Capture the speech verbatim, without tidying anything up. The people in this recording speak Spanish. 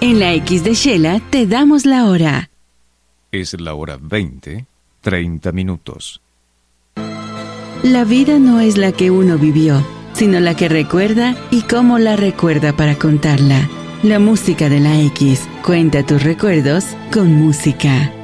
En la X de Shela te damos la hora. Es la hora veinte, treinta minutos. La vida no es la que uno vivió, sino la que recuerda y cómo la recuerda para contarla. La música de la X. Cuenta tus recuerdos con música.